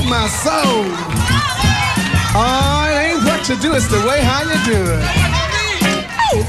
my soul. Oh, it ain't what you do, it's the way how you do it.